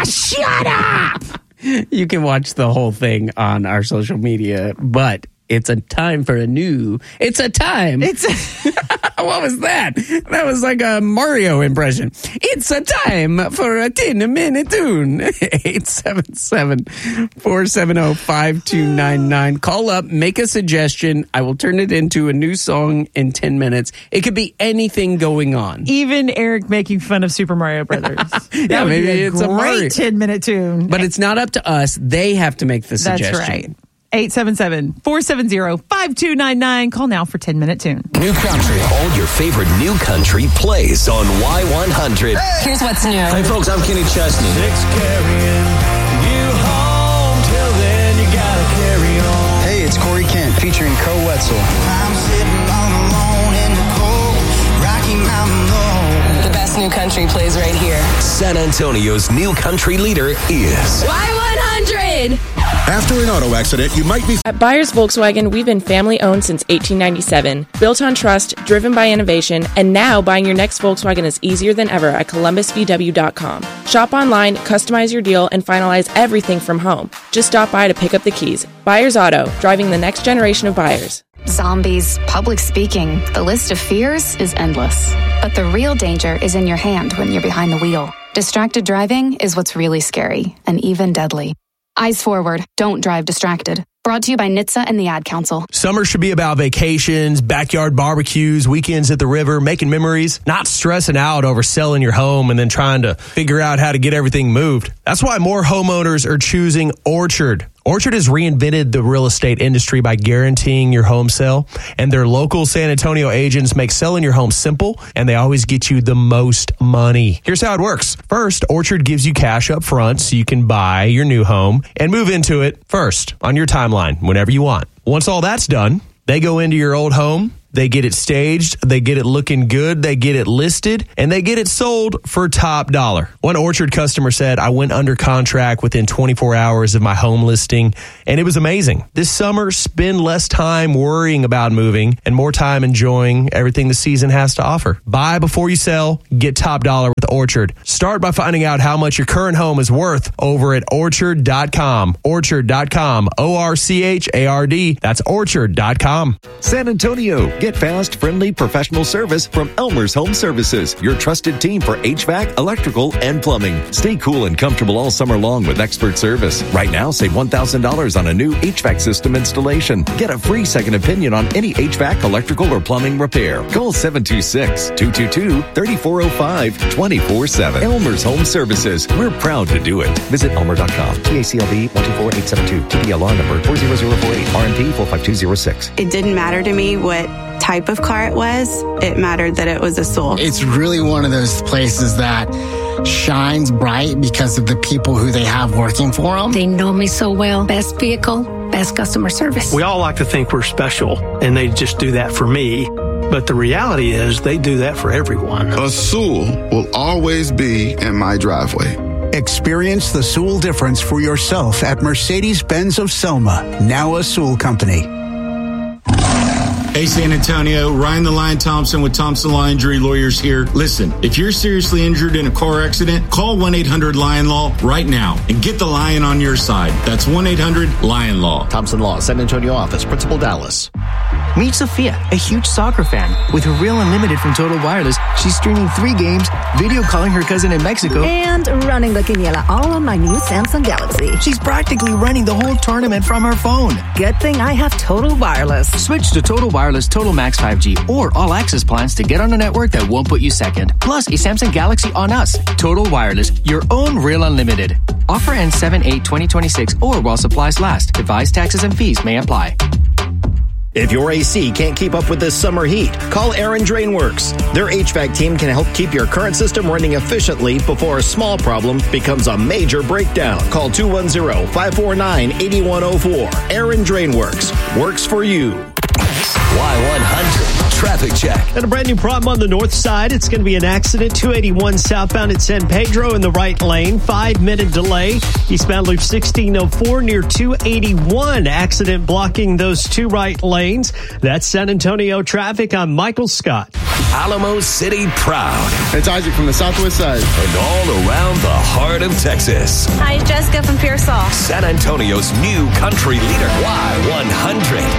shut up! You can watch the whole thing on our social media, but it's a time. What was that? That was like a Mario impression. It's a time for a 10-minute tune. 877-470-5299. Call up, make a suggestion. I will turn it into a new song in 10 minutes. It could be anything going on. Even Eric making fun of Super Mario Brothers. Yeah, maybe it's a great 10-minute tune. But it's not up to us. They have to make the suggestion. That's right. 877-470-5299. Call now for 10-minute tune. New country. All your favorite new country plays on Y100. Here's what's new. Hey, folks, I'm Kenny Chesney. Carrying you home. Till then, you gotta carry on. Hey, it's Corey Kent featuring Co Wetzel. I'm sitting all alone in the cold Rocky Mountain road. The best new country plays right here. San Antonio's new country leader is Y100. After an auto accident, you might be... At Byers Volkswagen, we've been family-owned since 1897, built on trust, driven by innovation, and now buying your next Volkswagen is easier than ever at ColumbusVW.com. Shop online, customize your deal, and finalize everything from home. Just stop by to pick up the keys. Byers Auto, driving the next generation of buyers. Zombies, public speaking, the list of fears is endless. But the real danger is in your hand when you're behind the wheel. Distracted driving is what's really scary and even deadly. Eyes forward, don't drive distracted. Brought to you by NHTSA and the Ad Council. Summer should be about vacations, backyard barbecues, weekends at the river, making memories, not stressing out over selling your home and then trying to figure out how to get everything moved. That's why more homeowners are choosing Orchard. Orchard has reinvented the real estate industry by guaranteeing your home sale, and their local San Antonio agents make selling your home simple, and they always get you the most money. Here's how it works. First, Orchard gives you cash up front so you can buy your new home and move into it first on your timeline whenever you want. Once all that's done, they go into your old home, they get it staged, they get it looking good, they get it listed, and they get it sold for top dollar. One Orchard customer said, I went under contract within 24 hours of my home listing, and it was amazing. This summer, spend less time worrying about moving and more time enjoying everything the season has to offer. Buy before you sell, get top dollar with Orchard. Start by finding out how much your current home is worth over at Orchard.com. Orchard.com. ORCHARD. That's Orchard.com. San Antonio. Get fast, friendly, professional service from Elmer's Home Services, your trusted team for HVAC, electrical, and plumbing. Stay cool and comfortable all summer long with expert service. Right now, save $1,000 on a new HVAC system installation. Get a free second opinion on any HVAC, electrical, or plumbing repair. Call 726-222-3405 24/7. Elmer's Home Services. We're proud to do it. Visit Elmer.com. TACLB 124872. TPLR number 40048. RMP 45206. It didn't matter to me what type of car it was. It mattered that it was a Soul. It's really one of those places that shines bright because of the people who they have working for them. They know me so well. Best vehicle, best customer service. We all like to think we're special, and they just do that for me. But the reality is they do that for everyone. A Soul will always be in my driveway. Experience the Soul difference for yourself at Mercedes-Benz of Selma, now a Soul company. Hey, San Antonio, Ryan the Lion Thompson with Thompson Law Injury Lawyers here. Listen, if you're seriously injured in a car accident, call 1-800-LION-LAW right now and get the lion on your side. That's 1-800-LION-LAW. Thompson Law, San Antonio office, Principal Dallas. Meet Sophia, a huge soccer fan. With her Real Unlimited from Total Wireless, she's streaming 3 games, video calling her cousin in Mexico, and running the quiniela all on my new Samsung Galaxy. She's practically running the whole tournament from her phone. Good thing I have Total Wireless. Switch to Total Wireless Total Max 5G or All Access plans to get on a network that won't put you second. Plus, a Samsung Galaxy on us. Total Wireless, your own Real Unlimited. Offer ends 7/8/2026 or while supplies last. Device taxes and fees may apply. If your AC can't keep up with this summer heat, call Aaron Drainworks. Their HVAC team can help keep your current system running efficiently before a small problem becomes a major breakdown. Call 210-549-8104. Aaron Drainworks. Works for you. Y100 traffic check. And a brand new problem on the north side. It's going to be an accident. 281 southbound at San Pedro in the right lane. 5-minute delay. Eastbound Loop 1604 near 281. Accident blocking those two right lanes. That's San Antonio traffic. I'm Michael Scott. Alamo City proud. It's Isaac from the Southwest side. And all around the heart of Texas. Hi, Jessica from Pearsall. San Antonio's new country leader, Y100.